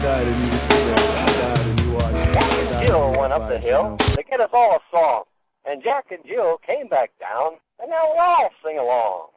died and you were still there. I died and you watched. Jack and Jill went up the hill to get us all a song. And Jack and Jill came back down, and now we all sing along.